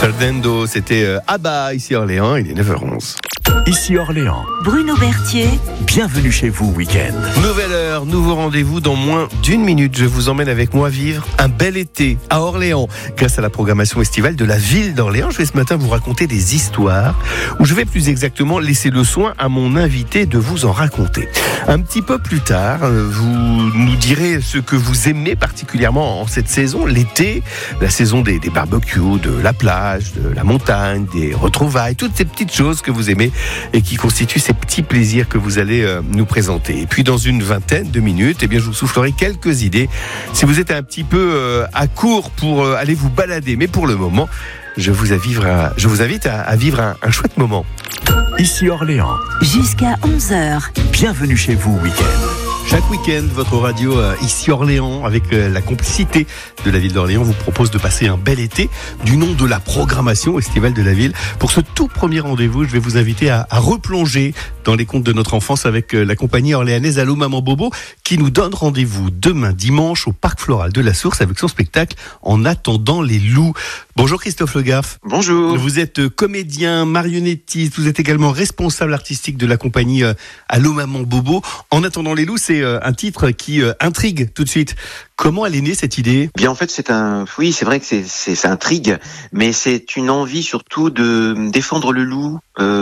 Ferdinando, c'était Abba, ici Orléans, il est 9h11. Ici Orléans. Bruno Berthier. Bienvenue chez vous, week-end. Nouvelle heure, nouveau rendez-vous dans moins d'une minute. Je vous emmène avec moi vivre un bel été à Orléans. Grâce à la programmation estivale de la ville d'Orléans, je vais ce matin vous raconter des histoires où je vais plus exactement laisser le soin à mon invité de vous en raconter. Un petit peu plus tard, vous nous direz ce que vous aimez particulièrement en cette saison, l'été, la saison des barbecues, de la plage, de la montagne, des retrouvailles, toutes ces petites choses que vous aimez et qui constituent ces petits plaisirs que vous allez nous présenter. Et puis dans une vingtaine de minutes, je vous soufflerai quelques idées si vous êtes un petit peu à court pour aller vous balader. Mais pour le moment, je vous invite à vivre un chouette moment. Ici Orléans. Jusqu'à 11h. Bienvenue chez vous, week-end. Chaque week-end, votre radio ici Orléans, avec la complicité de la ville d'Orléans, vous propose de passer un bel été du nom de la programmation estivale de la ville. Pour ce tout premier rendez-vous, je vais vous inviter à replonger dans les contes de notre enfance avec la compagnie orléanaise Allô Maman Bobo, qui nous donne rendez-vous demain dimanche au Parc Floral de la Source avec son spectacle En attendant les loups. Bonjour Christophe Le Gaff. Bonjour. Vous êtes comédien, marionnettiste, vous êtes également responsable artistique de la compagnie Allô Maman Bobo. En attendant les loups, c'est un titre qui intrigue tout de suite. Comment elle est née cette idée ? Bien, en fait, c'est vrai que c'est intrigue, mais c'est une envie surtout de défendre le loup.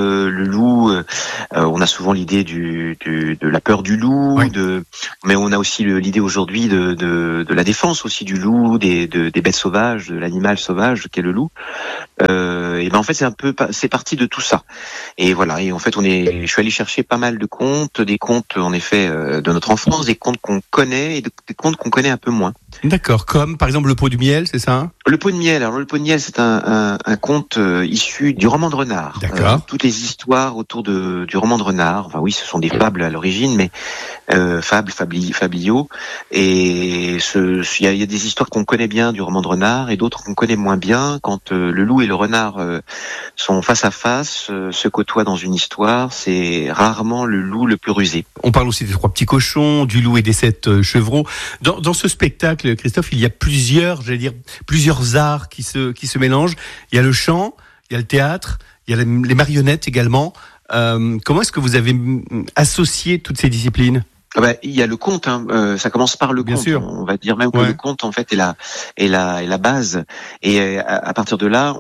On a souvent l'idée de la peur du loup, oui. Mais on a aussi l'idée aujourd'hui de la défense aussi du loup, des bêtes sauvages, de l'animal sauvage qu'est le loup. Et en fait, c'est parti de tout ça. Et voilà. Et en fait, je suis allé chercher pas mal de contes, des contes en effet de notre enfance, des contes qu'on connaît et des contes qu'on connaît un peu moins. D'accord, comme par exemple le pot du miel, c'est ça ? Le pot de miel. Alors le pot de miel, c'est un conte issu du roman de Renard. D'accord. Toutes les histoires autour du roman de Renard. Enfin oui, ce sont des fables à l'origine, mais fabliaux. Et il y a des histoires qu'on connaît bien du roman de Renard et d'autres qu'on connaît moins bien. Quand le loup et le renard sont face à face, se côtoient dans une histoire, c'est rarement le loup le plus rusé. On parle aussi des 3 petits cochons, du loup et des 7 chevreaux. Dans ce spectacle, Christophe, il y a plusieurs arts qui se mélangent. Il y a le chant, il y a le théâtre, il y a les marionnettes également. Comment est-ce que vous avez associé toutes ces disciplines ? Il y a le conte, ça commence par le Bien conte. sûr. On va dire même que le conte en fait est la base. Et à partir de là,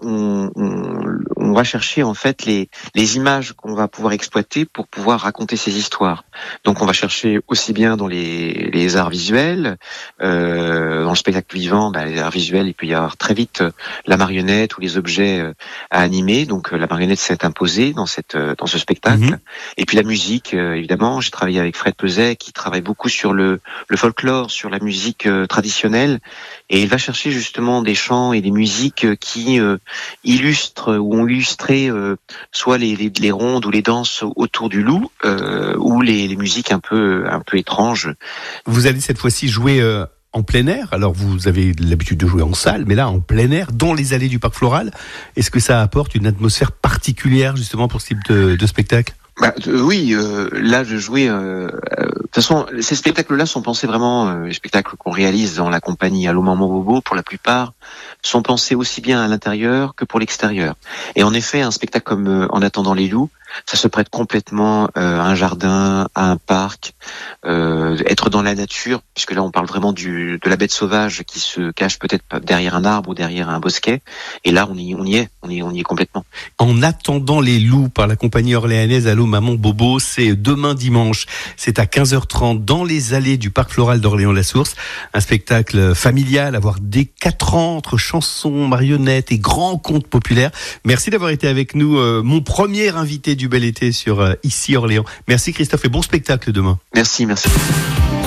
on va chercher en fait les images qu'on va pouvoir exploiter pour pouvoir raconter ces histoires. Donc on va chercher aussi bien dans les arts visuels, dans le spectacle vivant, les arts visuels, il peut y avoir très vite la marionnette ou les objets à animer. Donc la marionnette s'est imposée dans ce spectacle. Mm-hmm. Et puis la musique, évidemment, j'ai travaillé avec Fred Peuzet qui travaille beaucoup sur le folklore, sur la musique traditionnelle, et il va chercher justement des chants et des musiques qui illustrent ou ont illustré soit les rondes ou les danses autour du loup, ou les musiques un peu étranges. Vous allez cette fois-ci jouer en plein air. Alors vous avez l'habitude de jouer en salle, mais là en plein air, dans les allées du Parc Floral. Est-ce que ça apporte une atmosphère particulière justement pour ce type de spectacle ? Oui, là je jouais. De toute façon, ces spectacles-là sont pensés vraiment. Les spectacles qu'on réalise dans la compagnie Allô Maman Bobo, pour la plupart, sont pensés aussi bien à l'intérieur que pour l'extérieur. Et en effet, un spectacle comme En attendant les loups, ça se prête complètement à un jardin, à un parc, être dans la nature, puisque là on parle vraiment de la bête sauvage qui se cache peut-être derrière un arbre ou derrière un bosquet. Et là on y est complètement. En attendant les loups par la compagnie orléanaise Allô Maman Bobo, c'est demain dimanche. C'est à 15h30 dans les allées du Parc Floral d'Orléans-la-Source. Un spectacle familial à voir dès 4 ans entre chansons, marionnettes et grands contes populaires. Merci d'avoir été avec nous, mon premier invité du bel été sur Ici Orléans. Merci Christophe et bon spectacle demain. Merci.